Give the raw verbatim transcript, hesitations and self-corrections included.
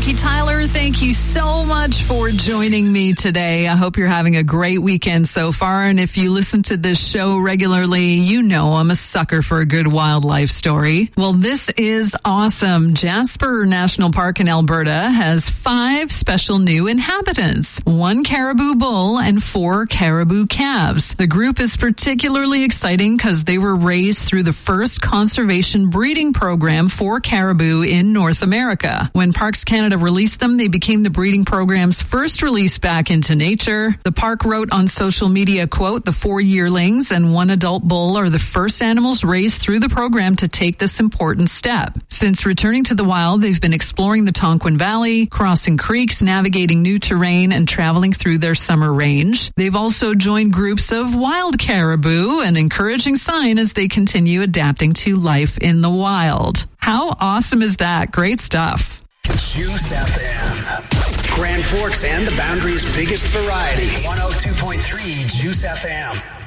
Jackie Tyler. Thank you so much for joining me today. I hope you're having a great weekend so far. And if you listen to this show regularly, you know I'm a sucker for a good wildlife story. Well, this is awesome. Jasper National Park in Alberta has five special new inhabitants, one caribou bull and four caribou calves. The group is particularly exciting because they were raised through the first conservation breeding program for caribou in North America. When Parks Canada released them, they became the breeding program's first release back into nature. The park wrote on social media, quote, "The four yearlings and one adult bull are the first animals raised through the program to take this important step. Since returning to the wild, they've been exploring the Tonquin Valley, crossing creeks, navigating new terrain, and traveling through their summer range. They've also joined groups of wild caribou, an encouraging sign as they continue adapting to life in the wild." How awesome is that? Great stuff. Juice F M. Grand Forks and the Boundary's biggest variety. one oh two point three Juice F M.